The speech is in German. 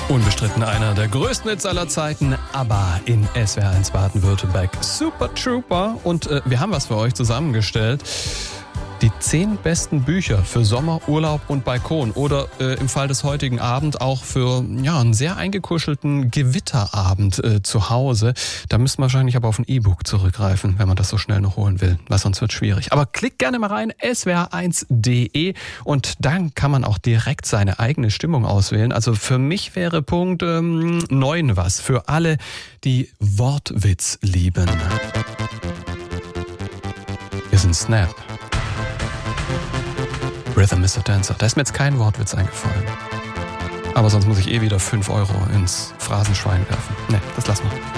Unbestritten einer der größten Hits aller Zeiten, ABBA in SWR1 Baden-Württemberg. Super Trooper. Und wir haben was für euch zusammengestellt. Die 10 besten Bücher für Sommer, Urlaub und Balkon. Oder im Fall des heutigen Abends auch für einen sehr eingekuschelten Gewitterabend zu Hause. Da müsste man wahrscheinlich aber auf ein E-Book zurückgreifen, wenn man das so schnell noch holen will, weil sonst wird es schwierig. Aber klickt gerne mal rein, swr1.de, und dann kann man auch direkt seine eigene Stimmung auswählen. Also für mich wäre Punkt 9 was, für alle, die Wortwitz lieben. Hier sind Snap. Rhythm is a Dancer. Da ist mir jetzt kein Wortwitz eingefallen. Aber sonst muss ich wieder 5 € ins Phrasenschwein werfen. Ne, das lassen wir.